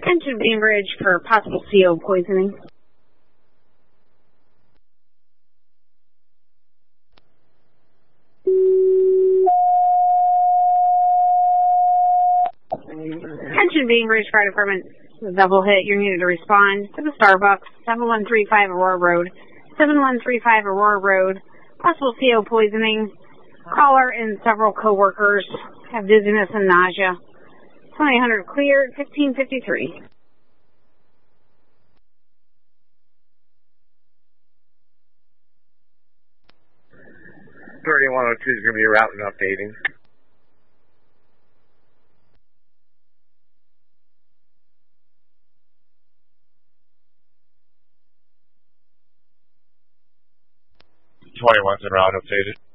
Attention Bainbridge for possible CO poisoning. Attention Bainbridge Fire Department. Double hit. You're needed to respond to the Starbucks, 7135 Aurora Road. 7135 Aurora Road. Possible CO poisoning. Caller and several co-workers have dizziness and nausea. 2800 cleared, 1553. 3102 is going to be routing and updating. '21's en route updated.